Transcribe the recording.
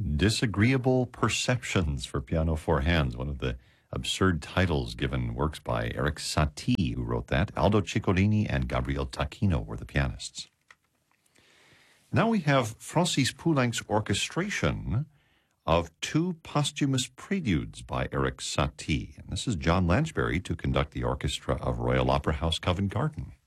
Disagreeable Perceptions for Piano Four Hands, one of the absurd titles given works by Erik Satie, who wrote that. Aldo Ciccolini and Gabriel Tacchino were the pianists. Now we have Francis Poulenc's orchestration of two posthumous preludes by Erik Satie. And this is John Lansbury to conduct the orchestra of Royal Opera House, Covent Garden.